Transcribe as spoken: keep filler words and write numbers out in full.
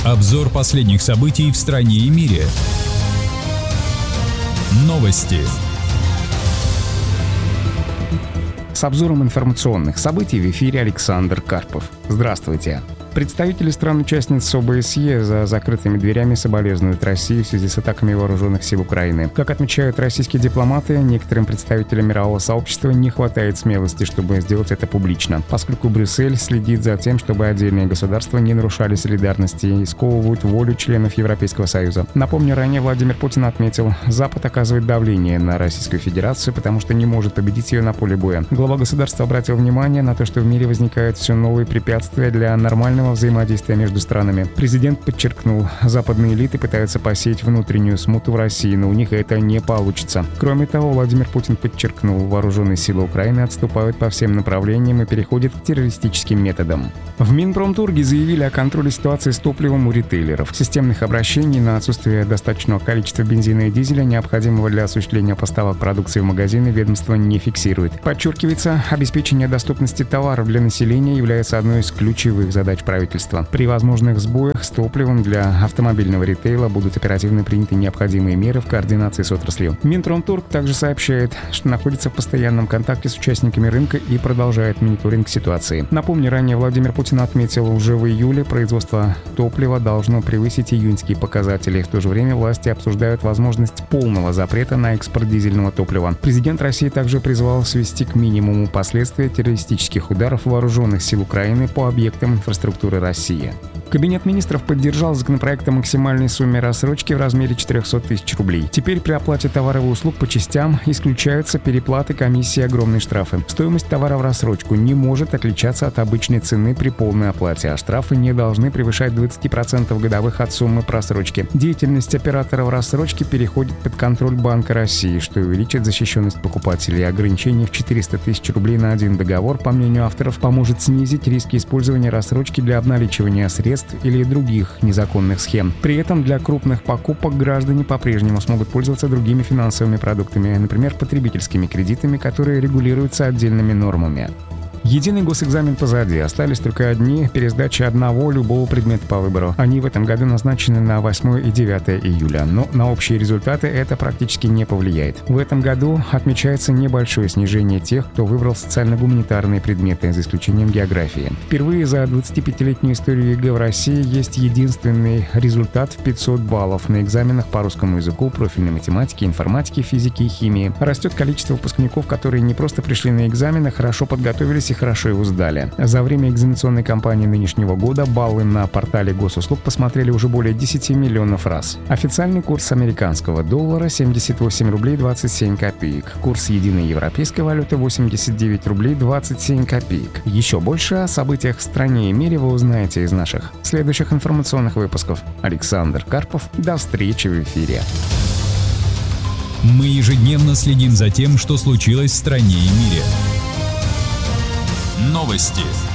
Обзор последних событий в стране и мире. Новости. С обзором информационных событий в эфире Александр Карпов. Здравствуйте. Представители стран-участниц о бэ эс е за закрытыми дверями соболезнуют России в связи с атаками вооруженных сил Украины. Как отмечают российские дипломаты, некоторым представителям мирового сообщества не хватает смелости, чтобы сделать это публично, поскольку Брюссель следит за тем, чтобы отдельные государства не нарушали солидарности и сковывают волю членов Европейского Союза. Напомню, ранее Владимир Путин отметил, Запад оказывает давление на Российскую Федерацию, потому что не может победить ее на поле боя. Глава государства обратил внимание на то, что в мире возникают все новые препятствия для нормального взаимодействия между странами. Президент подчеркнул, западные элиты пытаются посеять внутреннюю смуту в России, но у них это не получится. Кроме того, Владимир Путин подчеркнул, вооруженные силы Украины отступают по всем направлениям и переходят к террористическим методам. В Минпромторге заявили о контроле ситуации с топливом у ритейлеров. Системных обращений на отсутствие достаточного количества бензина и дизеля, необходимого для осуществления поставок продукции в магазины, ведомство не фиксирует. Подчеркивается, обеспечение доступности товаров для населения является одной из ключевых задач правительства. Правительства. При возможных сбоях с топливом для автомобильного ритейла будут оперативно приняты необходимые меры в координации с отраслью. Минпромторг также сообщает, что находится в постоянном контакте с участниками рынка и продолжает мониторинг ситуации. Напомню, ранее Владимир Путин отметил, уже в июле производство топлива должно превысить июньские показатели. В то же время власти обсуждают возможность полного запрета на экспорт дизельного топлива. Президент России также призвал свести к минимуму последствия террористических ударов вооруженных сил Украины по объектам инфраструктуры России. Кабинет министров поддержал законопроект о максимальной сумме рассрочки в размере четыреста тысяч рублей. Теперь при оплате товаров и услуг по частям исключаются переплаты, комиссии и огромные штрафы. Стоимость товара в рассрочку не может отличаться от обычной цены при полной оплате, а штрафы не должны превышать двадцать процентов годовых от суммы просрочки. Деятельность операторов рассрочки переходит под контроль Банка России, что увеличит защищенность покупателей. Ограничение в четыреста тысяч рублей на один договор, по мнению авторов, поможет снизить риски использования рассрочки для обналичивания средств или других незаконных схем. При этом для крупных покупок граждане по-прежнему смогут пользоваться другими финансовыми продуктами, например, потребительскими кредитами, которые регулируются отдельными нормами. Единый госэкзамен позади. Остались только одни пересдачи одного любого предмета по выбору. Они в этом году назначены на восьмое и девятое июля, но на общие результаты это практически не повлияет. В этом году отмечается небольшое снижение тех, кто выбрал социально-гуманитарные предметы, за исключением географии. Впервые за двадцатипятилетнюю историю ЕГЭ в России есть единственный результат в пятьсот баллов на экзаменах по русскому языку, профильной математике, информатике, физике и химии. Растет количество выпускников, которые не просто пришли на экзамены, хорошо подготовились и хорошо его сдали. За время экзаменационной кампании нынешнего года баллы на портале госуслуг посмотрели уже более десять миллионов раз. Официальный курс американского доллара семьдесят восемь рублей двадцать семь копеек. Курс единой европейской валюты восемьдесят девять рублей двадцать семь копеек. Еще больше о событиях в стране и мире вы узнаете из наших следующих информационных выпусков. Александр Карпов. До встречи в эфире. Мы ежедневно следим за тем, что случилось в стране и мире. Новости.